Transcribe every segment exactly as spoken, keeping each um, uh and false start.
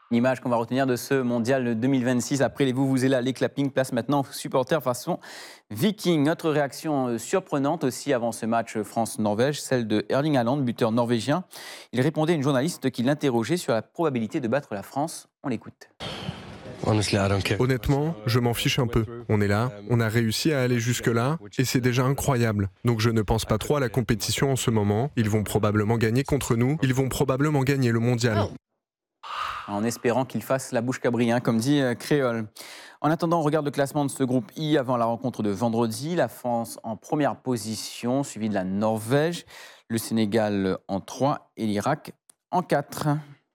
Une image qu'on va retenir de ce mondial deux mille vingt-six. Après les Vuvuzela, les clappings, place maintenant supporters façon Viking. Notre réaction surprenante aussi avant ce match France-Norvège, celle de Erling Haaland, buteur norvégien. Il répondait à une journaliste qui l'interrogeait sur la probabilité de battre la France. On l'écoute. Honnêtement, je m'en fiche un peu. On est là, on a réussi à aller jusque-là, et c'est déjà incroyable. Donc je ne pense pas trop à la compétition en ce moment. Ils vont probablement gagner contre nous, ils vont probablement gagner le mondial. En espérant qu'il fasse la bouche cabri, hein, comme dit euh, Créole. En attendant, on regarde le classement de ce groupe I avant la rencontre de vendredi. La France en première position, suivie de la Norvège, le Sénégal en trois et l'Irak en quatre.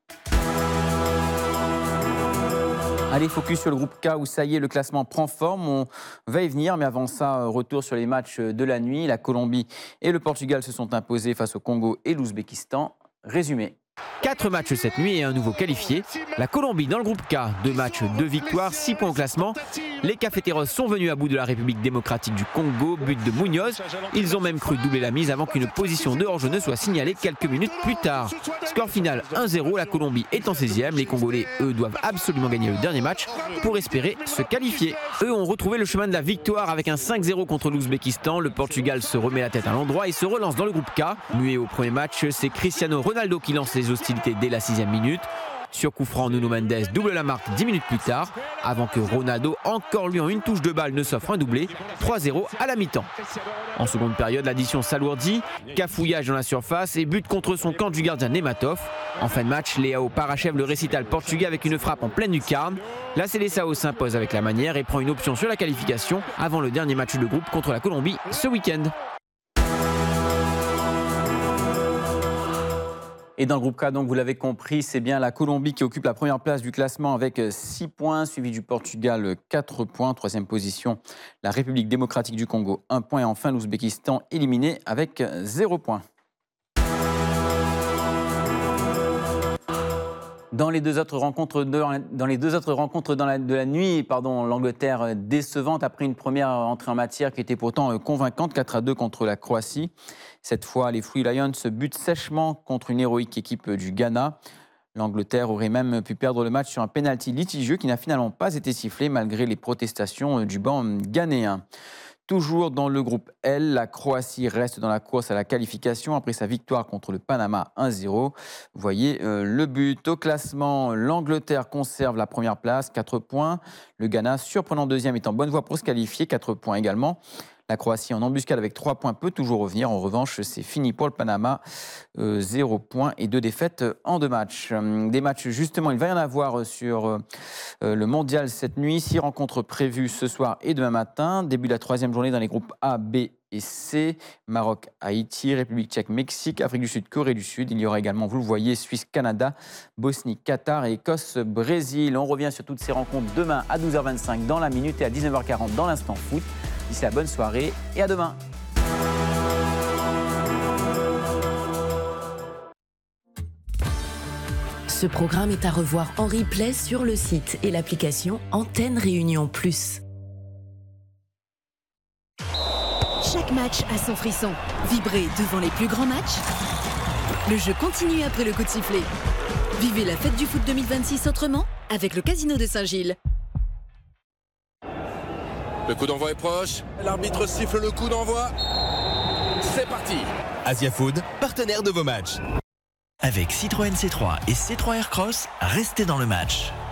Allez, focus sur le groupe K où ça y est, le classement prend forme. On va y venir, mais avant ça, retour sur les matchs de la nuit. La Colombie et le Portugal se sont imposés face au Congo et l'Ouzbékistan. Résumé. Quatre matchs cette nuit et un nouveau qualifié. La Colombie dans le groupe K, deux matchs, deux victoires, six points au classement. Les Cafeteros sont venus à bout de la République démocratique du Congo, but de Munoz. Ils ont même cru doubler la mise avant qu'une position de hors-jeu ne soit signalée quelques minutes plus tard. Score final un zéro, la Colombie est en seizième. Les Congolais, eux, doivent absolument gagner le dernier match pour espérer se qualifier. Eux ont retrouvé le chemin de la victoire avec un cinq zéro contre l'Ouzbékistan. Le Portugal se remet la tête à l'endroit et se relance dans le groupe K. Muet au premier match, c'est Cristiano Ronaldo qui lance les hostilités dès la sixième minute. Sur coup franc, Nuno Mendes double la marque dix minutes plus tard, avant que Ronaldo, encore lui en une touche de balle, ne s'offre un doublé. trois zéro à la mi-temps. En seconde période, l'addition s'alourdit, cafouillage dans la surface et but contre son camp du gardien Nematov. En fin de match, Leao parachève le récital portugais avec une frappe en pleine lucarne. La Seleção s'impose avec la manière et prend une option sur la qualification avant le dernier match de groupe contre la Colombie ce week-end. Et dans le groupe K, donc vous l'avez compris, c'est bien la Colombie qui occupe la première place du classement avec six points, suivi du Portugal quatre points, troisième position la République démocratique du Congo un point et enfin l'Ouzbékistan éliminé avec zéro point. Dans les deux autres rencontres de, dans les deux autres rencontres dans la, de la nuit, pardon, l'Angleterre décevante après une première entrée en matière qui était pourtant convaincante, quatre à deux contre la Croatie. Cette fois, les Free Lions butent sèchement contre une héroïque équipe du Ghana. L'Angleterre aurait même pu perdre le match sur un pénalty litigieux qui n'a finalement pas été sifflé malgré les protestations du banc ghanéen. Toujours dans le groupe L, la Croatie reste dans la course à la qualification après sa victoire contre le Panama un zéro. Vous voyez euh, le but au classement. L'Angleterre conserve la première place, quatre points. Le Ghana, surprenant deuxième, est en bonne voie pour se qualifier, quatre points également. La Croatie en embuscade avec trois points peut toujours revenir. En revanche, c'est fini pour le Panama. Euh, zéro points et deux défaites en deux matchs. Des matchs, justement, il va y en avoir sur euh, le mondial cette nuit. Six rencontres prévues ce soir et demain matin. Début de la troisième journée dans les groupes A, B et C. Maroc, Haïti, République tchèque, Mexique, Afrique du Sud, Corée du Sud. Il y aura également, vous le voyez, Suisse, Canada, Bosnie, Qatar et Écosse, Brésil. On revient sur toutes ces rencontres demain à douze heures vingt-cinq dans la minute et à dix-neuf heures quarante dans l'instant foot. D'ici là, bonne soirée et à demain. Ce programme est à revoir en replay sur le site et l'application Antenne Réunion Plus. Chaque match a son frisson. Vibrez devant les plus grands matchs. Le jeu continue après le coup de sifflet. Vivez la fête du foot deux mille vingt-six autrement avec le Casino de Saint-Gilles. Le coup d'envoi est proche. L'arbitre siffle le coup d'envoi. C'est parti. Asia Food, partenaire de vos matchs. Avec Citroën C trois et C trois Aircross, restez dans le match.